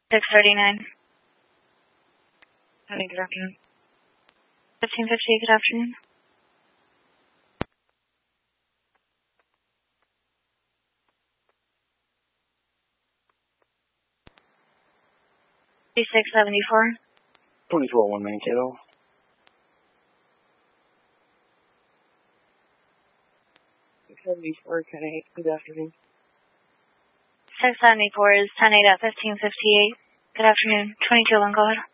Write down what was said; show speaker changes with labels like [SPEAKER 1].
[SPEAKER 1] 639. Honey, good afternoon. 1558, good afternoon. D674.
[SPEAKER 2] 2401 Mankato.
[SPEAKER 3] 74, 10-8, good afternoon.
[SPEAKER 1] 674 is 10-8 at 1558. Good afternoon. 2201, go ahead.